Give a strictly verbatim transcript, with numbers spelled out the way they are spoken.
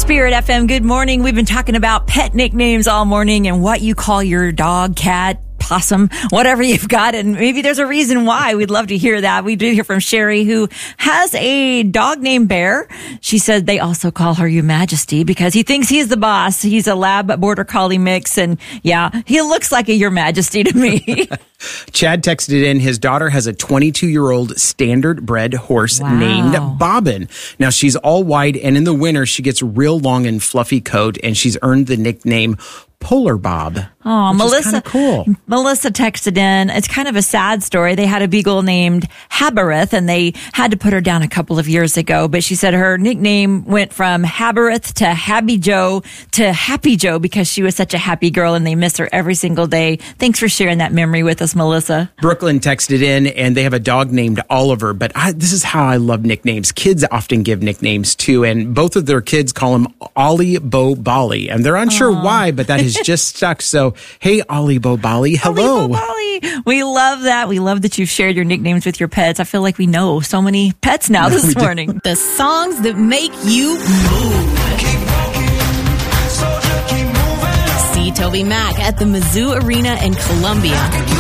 Spirit F M, good morning. We've been talking about pet nicknames all morning and what you call your dog, cat, possum, whatever you've got. And maybe there's a reason why. We'd love to hear that. We did hear from Sherry, who has a dog named Bear. She said they also call her Your Majesty because he thinks he's the boss. He's a lab border collie mix. And yeah, he looks like a Your Majesty to me. Chad texted in, his daughter has a twenty-two-year-old standard bred horse Wow. named Bobbin. Now, she's all white, and in the winter, she gets real long and fluffy coat, and she's earned the nickname Polar Bob. Oh, which Melissa, is kinda cool. Melissa texted in. It's kind of a sad story. They had a beagle named Habereth, and they had to put her down a couple of years ago. But she said her nickname went from Habereth to Happy Joe to Happy Joe because she was such a happy girl, and they miss her every single day. Thanks for sharing that memory with us, Melissa. Brooklyn texted in, and they have a dog named Oliver. But I, this is how I love nicknames. Kids often give nicknames too, and both of their kids call him Ollie Bo Bali, and they're unsure Aww. why, but that has just stuck. So, hey, Ollie Bo Bali, hello. Ollie Bo Bali. We love that. We love that you've shared your nicknames with your pets. I feel like we know so many pets now this morning. The songs that make you move. See Toby Mac at the Mizzou Arena in Columbia.